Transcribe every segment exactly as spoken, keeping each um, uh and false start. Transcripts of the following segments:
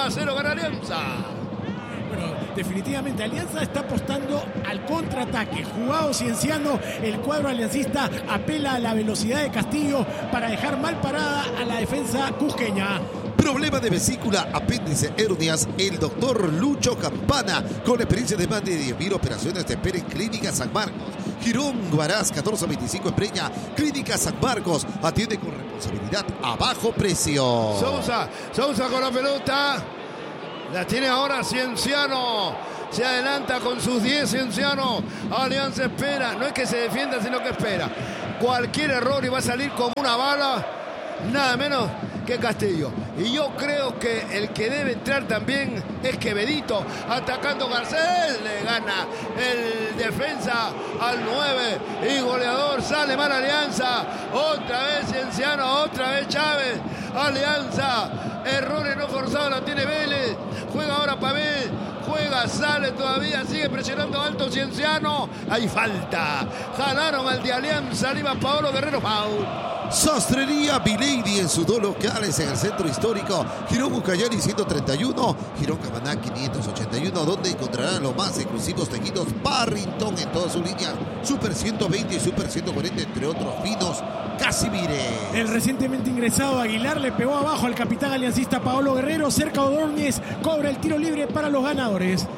a cero gana Alianza. Bueno, definitivamente Alianza está apostando al contraataque. Jugado Cienciano, el cuadro aliancista apela a la velocidad de Castillo para dejar mal parada a la defensa cusqueña. Problema de vesícula, apéndice, hernias. El doctor Lucho Campana, con experiencia de más de diez mil operaciones, te espera en Clínica San Marcos. Girón Guaraz, catorce veinticinco Espreña. Clínica San Marcos, atiende con responsabilidad a bajo precio. Sousa, Sousa con la pelota. La tiene ahora Cienciano. Se adelanta con sus diez Cienciano. Alianza espera. No es que se defienda, sino que espera. Cualquier error y va a salir como una bala. Nada menos que Castillo. Y yo creo que el que debe entrar también es Quevedito. Atacando Garcés. Le gana el defensa al nueve. Y goleador. Sale mal Alianza. Otra vez Cienciano. Otra vez Chávez. Alianza. Errores no forzados la tiene Vélez. Juega ahora Pavé. Juega, sale todavía, sigue presionando alto Cienciano. Hay falta. Jalaron al de Alianza Lima. Paolo Guerrero, foul. Sastrería Bilady en sus dos locales en el centro histórico. Girón Ucayali ciento treinta y uno, Girón Camaná quinientos ochenta y uno, donde encontrarán los más exclusivos tejidos Barrington en todas sus líneas. Super ciento veinte y Super ciento cuarenta, entre otros finos. Casimire. El recientemente ingresado Aguilar le pegó abajo al capitán aliancista Paolo Guerrero. Cerca Ordóñez cobra el tiro libre para los ganadores.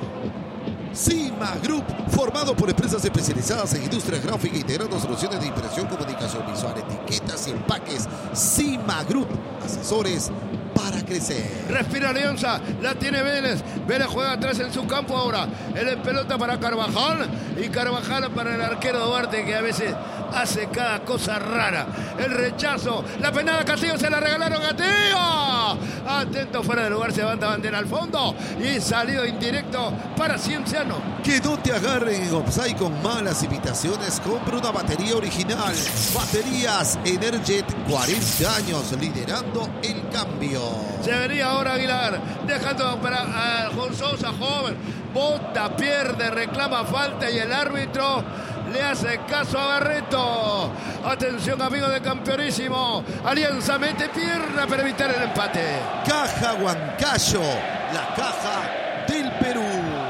Cima Group, formado por empresas especializadas en industria gráfica, integrando soluciones de impresión, comunicación visual, etiquetas y empaques. Cima Group, asesores para crecer. Respira Alianza, la tiene Vélez. Vélez juega atrás en su campo ahora. Él en pelota para Carvajal. Y Carvajal para el arquero Duarte, que a veces hace cada cosa rara. El rechazo, la penada Castillo, se la regalaron a Castillo. Atento, fuera de lugar, se levanta bandera al fondo. Y salido indirecto para Cienciano. Que no te agarren en offside con malas imitaciones. Compra una batería original. Baterías Energet, cuarenta años liderando el cambio. Se venía ahora Aguilar, dejando para uh, Sousa, joven. Bota, pierde, reclama falta y el árbitro le hace caso a Barreto. Atención, amigos de Campeonísimo. Alianza mete pierna para evitar el empate. Caja Huancayo, la caja del Perú.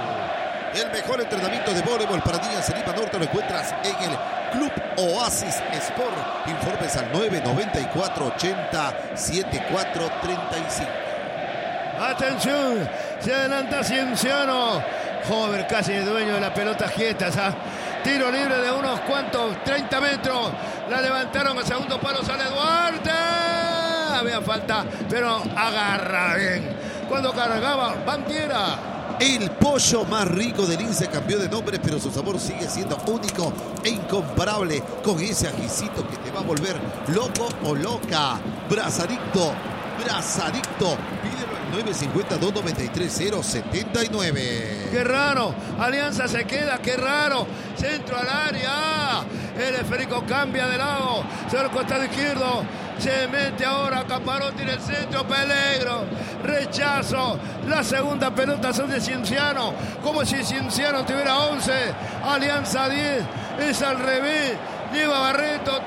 El mejor entrenamiento de voleibol para niñas en Lima Norte lo encuentras en el Club Oasis Sport. Informes al nueve noventa y cuatro ochenta setenta y cuatro treinta y cinco. Atención, se adelanta Cienciano. Joven, casi dueño de la pelota quieta. ¿sabes? Tiro libre de unos cuantos, treinta metros. La levantaron al segundo palo, sale Duarte. Había falta, pero agarra bien. Cuando cargaba, Bandiera. El pollo más rico del I N S E cambió de nombre, pero su sabor sigue siendo único e incomparable, con ese ajicito que te va a volver loco o loca. Brazadicto, Brazadicto. Pídelo al nueve cinco cero, dos nueve tres, cero siete nueve. Qué raro. Alianza se queda, qué raro. Centro al área. El esférico cambia de lado. Se al costado izquierdo. Se mete ahora Caparotti en el centro, peligro, rechazo, la segunda pelota son de Cienciano, como si Cienciano tuviera once, Alianza diez, es al revés, lleva Barreto,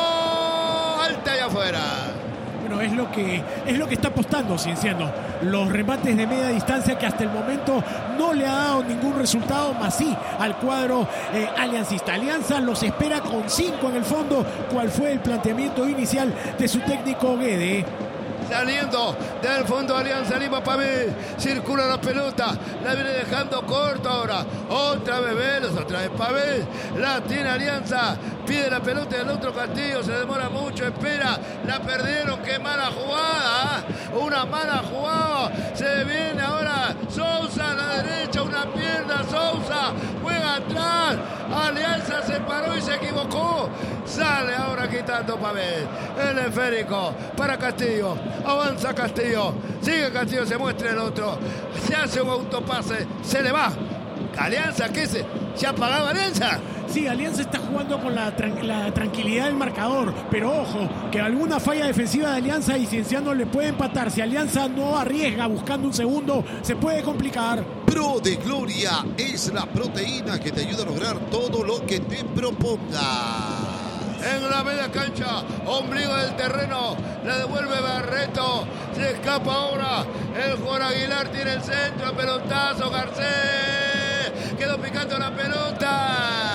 tiró, alta y afuera. Bueno, es lo que es lo que está apostando Cienciano. Los remates de media distancia que hasta el momento no le ha dado ningún resultado, más sí al cuadro eh, aliancista. Alianza los espera con cinco en el fondo, cual fue el planteamiento inicial de su técnico Guede. Saliendo del fondo Alianza Lima, Pavé, circula la pelota, la viene dejando corto ahora, otra vez Vélez, otra vez Pavé, la tiene Alianza, pide la pelota del otro Castillo, se demora mucho, espera, la perdieron, qué mala jugada, ¿eh? Una mala jugada, se viene ahora Sousa a la derecha, una pierna, Sousa, juega atrás, Alianza se paró y se equivocó, sale ahora quitando Pavé, el esférico para Castillo. Avanza Castillo, sigue Castillo, se muestra el otro, se hace un autopase, se le va. Alianza, ¿qué se? ¿Se ha apagado Alianza? Sí, Alianza está jugando con la, tran- la tranquilidad del marcador, pero ojo, que alguna falla defensiva de Alianza y Cienciano le puede empatar. Si Alianza no arriesga buscando un segundo, se puede complicar. Pro de Gloria es la proteína que te ayuda a lograr todo lo que te propongas. En la media cancha, ombligo del terreno, la devuelve Barreto, Se escapa ahora. El jugador Aguilar tiene el centro. Pelotazo. Garcés. Quedó picando la pelota.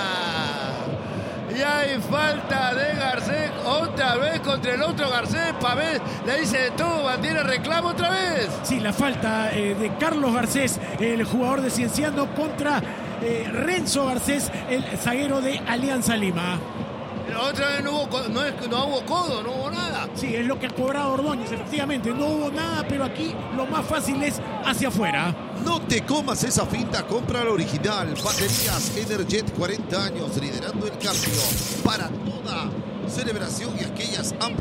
Y hay falta de Garcés. Otra vez contra el otro Garcés. Pavés le dice de todo. Bandiera reclama otra vez. Sí, la falta eh, de Carlos Garcés, el jugador de Cienciano, contra eh, Renzo Garcés, el zaguero de Alianza Lima. La otra vez no hubo, no, no hubo codo, no hubo nada. Sí, es lo que ha cobrado Ordóñez, efectivamente. No hubo nada, pero aquí lo más fácil es hacia afuera. No te comas esa finta, compra la original. Baterías Energet, cuarenta años, liderando el cambio para toda celebración y aquellas amplias.